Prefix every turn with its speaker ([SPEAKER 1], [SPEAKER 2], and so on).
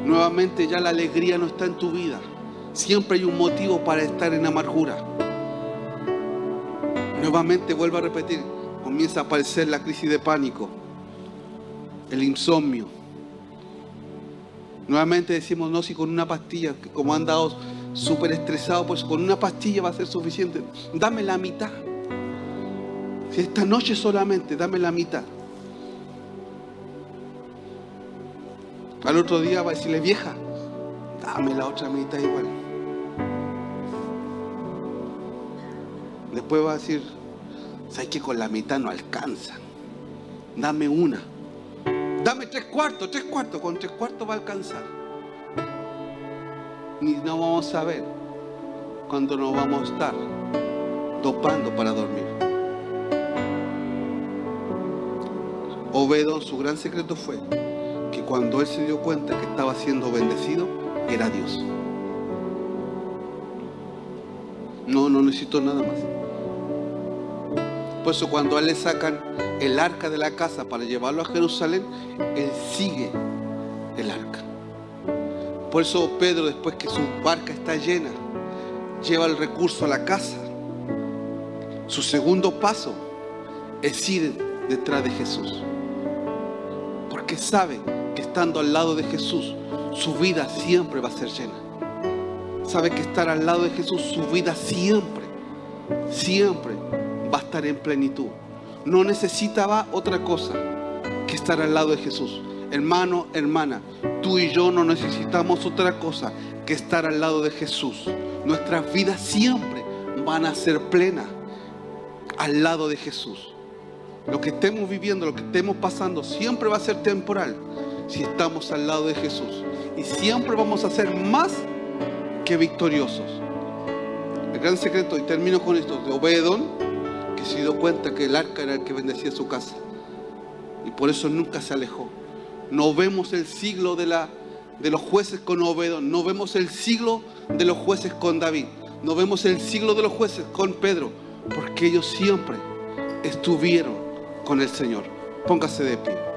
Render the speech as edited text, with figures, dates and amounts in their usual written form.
[SPEAKER 1] Nuevamente ya la alegría no está en tu vida. Siempre hay un motivo para estar en amargura. Nuevamente vuelvo a repetir, comienza a aparecer la crisis de pánico, el insomnio. Nuevamente decimos, no, si con una pastilla, como han dado súper estresado, pues con una pastilla va a ser suficiente. Dame la mitad. Si esta noche solamente, dame la mitad. Al otro día va a decirle, vieja, dame la otra mitad igual. Después va a decir, sabes que con la mitad no alcanza. Dame una. Dame 3/4, con 3/4 va a alcanzar. Ni no vamos a ver cuando nos vamos a estar dopando para dormir. Obedón, su gran secreto fue que cuando él se dio cuenta que estaba siendo bendecido, era Dios. No necesitó nada más. Por eso cuando a él le sacan el arca de la casa para llevarlo a Jerusalén, él sigue el arca. Por eso Pedro, después que su barca está llena, lleva el recurso a la casa. Su segundo paso es ir detrás de Jesús. Porque sabe que estando al lado de Jesús, su vida siempre va a ser llena. Sabe que estar al lado de Jesús, su vida siempre va a estar en plenitud. No necesitaba otra cosa que estar al lado de Jesús. Hermano, hermana, tú y yo no necesitamos otra cosa que estar al lado de Jesús. Nuestras vidas siempre van a ser plenas al lado de Jesús. Lo que estemos viviendo, lo que estemos pasando, siempre va a ser temporal si estamos al lado de Jesús. Y siempre vamos a ser más que victoriosos. El gran secreto, y termino con esto, de Obedón, que se dio cuenta que el arca era el que bendecía su casa. Y por eso nunca se alejó. No vemos el siglo de los jueces con Obedón. No vemos el siglo de los jueces con David. No vemos el siglo de los jueces con Pedro. Porque ellos siempre estuvieron con el Señor. Póngase de pie.